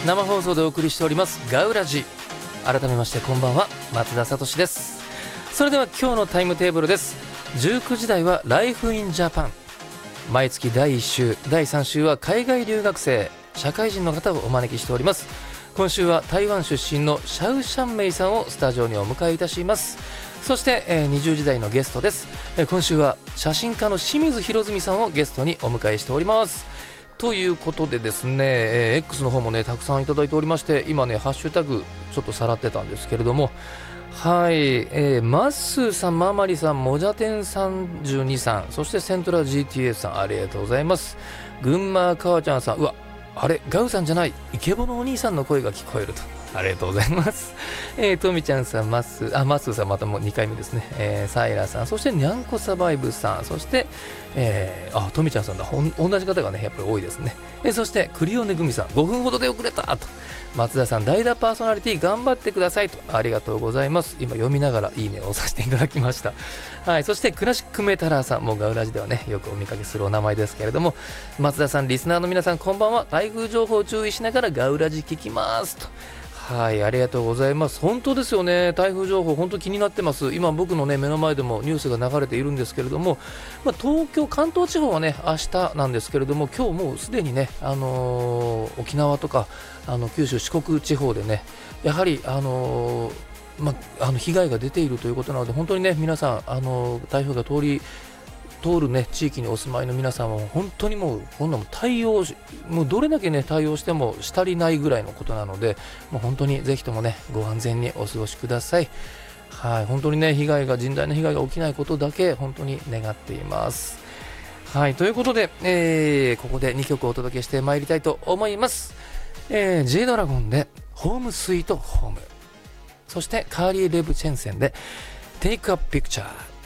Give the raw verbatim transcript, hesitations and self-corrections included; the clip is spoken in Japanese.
生放送でお送りしておりますガウラジ。改めましてこんばんは、松田聡です。それでは今日のタイムテーブルです。じゅうくじ台はライフインジャパン、毎月だいいっ週だいさん週は海外留学生社会人の方をお招きしております。今週は台湾出身のシャウ・シャンメイさんをスタジオにお迎えいたします。そして、えー、にじゅうじ台のゲストです。えー、今週は写真家の清水博文さんをゲストにお迎えしております。ということでですね、えー、X の方もねたくさんいただいておりまして、今ねハッシュタグちょっとさらってたんですけれども、はい、えー、マッスーさん、ママリさん、モジャテンさんじゅうにさん、そしてセントラ ジーティーエー さん、ありがとうございます。群馬かわちゃんさん、うわあれガウさんじゃない、イケボのお兄さんの声が聞こえると、ありがとうございます。えー、トミちゃんさん、マッスー、あ、マッスーさんまたもうにかいめですね。えー、サイラさん、そしてニャンコサバイブさん、そして、えー、あ、トミちゃんさんだ、ほん同じ方がねやっぱり多いですね。えー、そしてクリオネグミさん、ごふんほどで遅れたと。松田さん、代打パーソナリティ頑張ってくださいと、ありがとうございます。今読みながらいいねをさせていただきました。はい、そしてクラシックメタラーさん、もうガウラジではねよくお見かけするお名前ですけれども、松田さん、リスナーの皆さんこんばんは、台風情報注意しながらガウラジ聞きますと。はい、ありがとうございます。本当ですよね、台風情報本当気になってます。今僕のね目の前でもニュースが流れているんですけれども、まあ、東京関東地方はね明日なんですけれども、今日もうすでにね、あのー、沖縄とかあの九州四国地方でねやはりあのーまあ、あの被害が出ているということなので、本当にね皆さん、あのー、台風が通り通るね地域にお住まいの皆さんは本当にもうこんなも対応し、もうどれだけね対応してもしたりないぐらいのことなので、もう本当にぜひともねご安全にお過ごしください。はい、本当にね被害が甚大な被害が起きないことだけ本当に願っています。はい、ということで、えー、ここでにきょくお届けしてまいりたいと思います。えー、J ドラゴンでホームスイートホーム、そしてカーリー・レブチェンセンで Take a Picture。